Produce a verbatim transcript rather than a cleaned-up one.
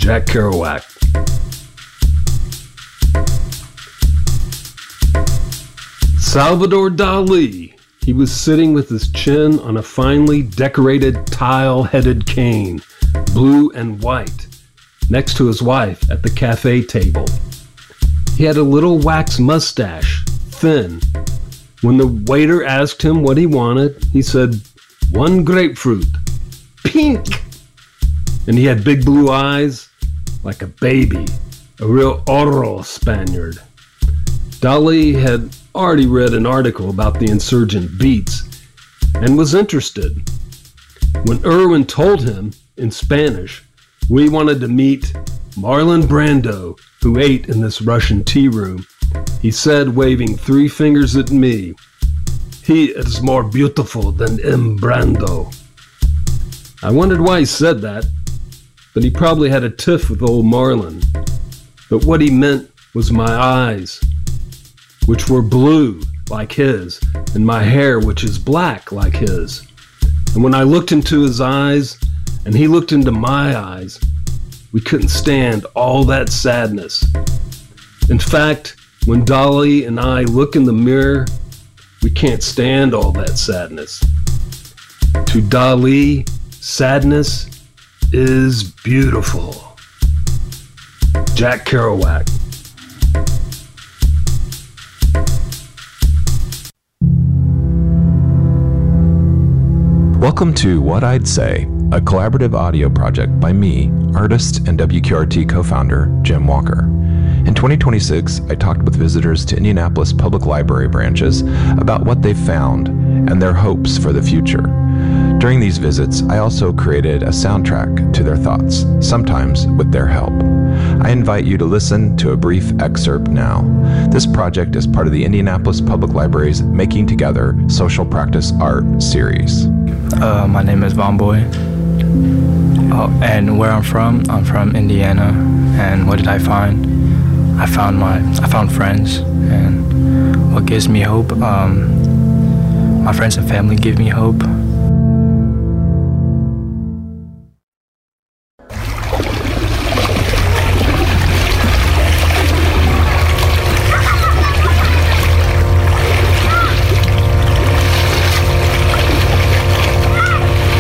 Jack Kerouac. Salvador Dali. He was sitting with his chin on a finely decorated tile-headed cane, blue and white, next to his wife at the cafe table. He had a little wax mustache, thin. When the waiter asked him what he wanted, he said, "One grapefruit. Pink!" And he had big blue eyes, like a baby, a real Oro Spaniard. Dali had already read an article about the insurgent beats and was interested. When Irwin told him, in Spanish, we wanted to meet Marlon Brando, who ate in this Russian tea room, he said, waving three fingers at me, "He is more beautiful than M. Brando." I wondered why he said that, but he probably had a tiff with old Marlon. But what he meant was my eyes, which were blue like his, and my hair, which is black like his. And when I looked into his eyes, and he looked into my eyes, we couldn't stand all that sadness. In fact, when Dali and I look in the mirror, we can't stand all that sadness. To Dali, sadness is beautiful. Jack Kerouac. Welcome to What I'd Say, a collaborative audio project by me, artist and W Q R T co-founder Jim Walker. In twenty twenty-six, I talked with visitors to Indianapolis Public Library branches about what they found and their hopes for the future. During these visits, I also created a soundtrack to their thoughts, sometimes with their help. I invite you to listen to a brief excerpt now. This project is part of the Indianapolis Public Library's Making Together Social Practice Art series. Uh, my name is Von Boy, uh, and where I'm from, I'm from Indiana. And what did I find? I found my, I found friends, and what gives me hope? Um, my friends and family give me hope.